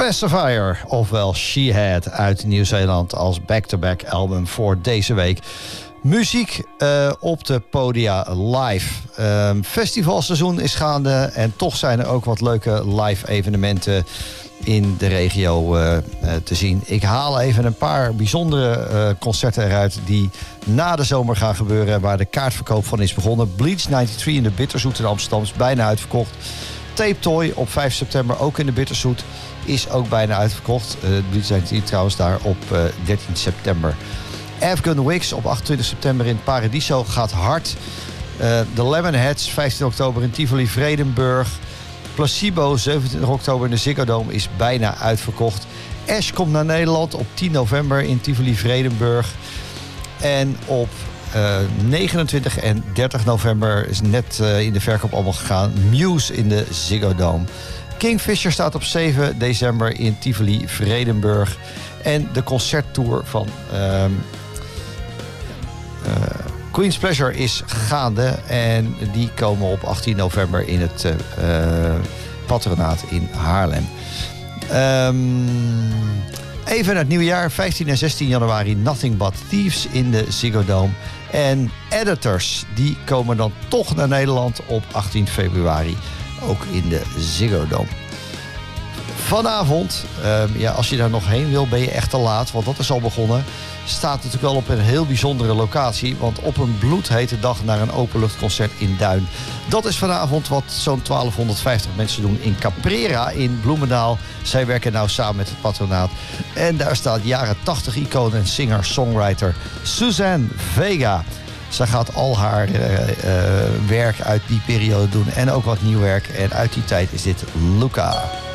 Pacifier, ofwel She Had, uit Nieuw-Zeeland als back-to-back album voor deze week. Muziek op de podia live. Festivalseizoen is gaande en toch zijn er ook wat leuke live evenementen in de regio te zien. Ik haal even een paar bijzondere concerten eruit die na de zomer gaan gebeuren, waar de kaartverkoop van is begonnen. Bleach 93 in de Bitterzoet in Amsterdam is bijna uitverkocht. Tape Toy op 5 september, ook in de Bitterzoet, is ook bijna uitverkocht. Bleach 93 trouwens daar op 13 september. Afghan Wigs op 28 september in Paradiso gaat hard. De Lemonheads 15 oktober in Tivoli Vredenburg. Placebo 27 oktober in de Ziggo Dome is bijna uitverkocht. Ash komt naar Nederland op 10 november in Tivoli Vredenburg. En op 29 en 30 november is net in de verkoop allemaal gegaan. Muse in de Ziggo Dome. Kingfisher staat op 7 december in Tivoli Vredenburg. En de concerttour van Queen's Pleasure is gaande. En die komen op 18 november in het patronaat in Haarlem. Even naar het nieuwe jaar. 15 en 16 januari Nothing But Thieves in de Ziggo Dome. En Editors, die komen dan toch naar Nederland op 18 februari. Ook in de Ziggo Dome. Vanavond, als je daar nog heen wil, ben je echt te laat. Want dat is al begonnen. Staat natuurlijk wel op een heel bijzondere locatie. Want op een bloedhete dag naar een openluchtconcert in Duin. Dat is vanavond wat zo'n 1250 mensen doen in Caprera in Bloemendaal. Zij werken nou samen met het patronaat. En daar staat jaren 80 icoon en singer-songwriter Suzanne Vega. Zij gaat al haar werk uit die periode doen en ook wat nieuw werk. En uit die tijd is dit Luca.